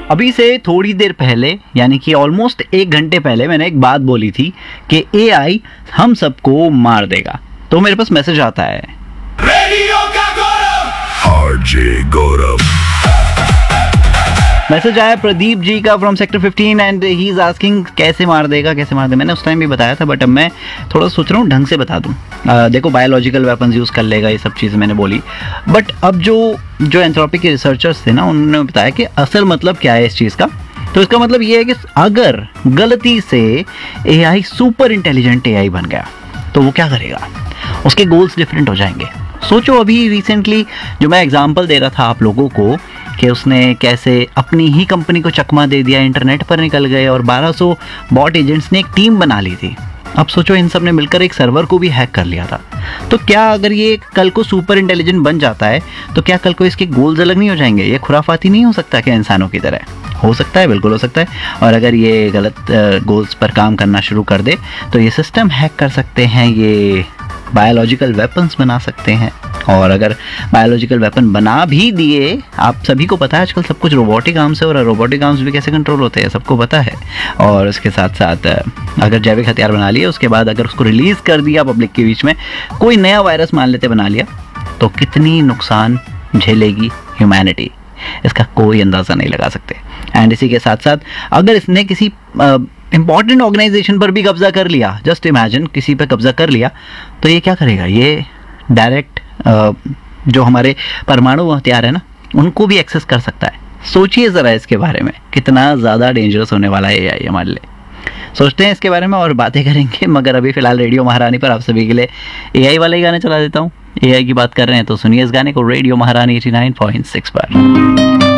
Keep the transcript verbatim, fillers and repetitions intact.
अभी से थोड़ी देर पहले यानी कि ऑलमोस्ट एक घंटे पहले मैंने एक बात बोली थी कि एआई हम सबको मार देगा, तो मेरे पास मैसेज आता है रेडियो का गौरव आरजे गौरव। मैसेज आया प्रदीप जी का from sector fifteen and he is asking कैसे मार देगा कैसे मार देगा। मैंने उस टाइम भी बताया था, बट अब मैं थोड़ा सोच रहा हूँ ढंग से बता दूँ। देखो, बायोलॉजिकल वेपन्स यूज़ कर लेगा, ये सब चीज़ें मैंने बोली, बट अब जो जो एंथ्रोपी के रिसर्चर्स थे ना, उन्होंने बताया कि असल मतलब क्या है इस चीज़ का। तो इसका मतलब ये है कि अगर गलती से एआई सुपर इंटेलिजेंट एआई बन गया तो वो क्या करेगा, उसके गोल्स डिफरेंट हो जाएंगे। सोचो, अभी रिसेंटली जो मैं एग्जांपल दे रहा था आप लोगों को कि उसने कैसे अपनी ही कंपनी को चकमा दे दिया, इंटरनेट पर निकल गए और बारह सौ बॉट एजेंट्स ने एक टीम बना ली थी। अब सोचो, इन सब ने मिलकर एक सर्वर को भी हैक कर लिया था। तो क्या अगर ये कल को सुपर इंटेलिजेंट बन जाता है तो क्या कल को इसके गोल्स अलग नहीं हो जाएंगे? ये खुराफाती नहीं हो सकता क्या इंसानों की तरह? हो सकता है, बिल्कुल हो सकता है। और अगर ये गलत गोल्स पर काम करना शुरू कर दे तो ये सिस्टम हैक कर सकते हैं, ये बायोलॉजिकल वेपन्स बना सकते हैं। और अगर बायोलॉजिकल वेपन बना भी दिए, आप सभी को पता है आजकल सब कुछ रोबोटिक आर्म्स है, और रोबोटिक आर्म्स भी कैसे कंट्रोल होते हैं सबको पता है। और उसके साथ साथ अगर जैविक हथियार बना लिए, उसके बाद अगर उसको रिलीज़ कर दिया पब्लिक के बीच में, कोई नया वायरस मान लेते बना लिया, तो कितनी नुकसान झेलेगी ह्यूमैनिटी, इसका कोई अंदाज़ा नहीं लगा सकते। एंड इसी के साथ साथ अगर इसने किसी इंपॉर्टेंट ऑर्गेनाइजेशन पर भी कब्जा कर लिया, जस्ट इमेजिन किसी पर कब्जा कर लिया, तो ये क्या करेगा? ये डायरेक्ट जो हमारे परमाणु हथियार है ना, उनको भी एक्सेस कर सकता है। सोचिए ज़रा इसके बारे में, कितना ज़्यादा डेंजरस होने वाला है एआई हमारे लिए। सोचते हैं इसके बारे में और बातें करेंगे, मगर अभी फ़िलहाल रेडियो महारानी पर आप सभी के लिए एआई वाले ही गाने चला देता हूँ। एआई की बात कर रहे हैं तो सुनिए इस गाने को रेडियो महारानी एटी नाइन पॉइंट सिक्स पर।